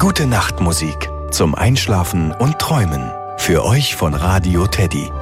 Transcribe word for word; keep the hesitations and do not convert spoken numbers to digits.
Gute Nacht Musik zum Einschlafen und Träumen. Für euch von Radio Teddy.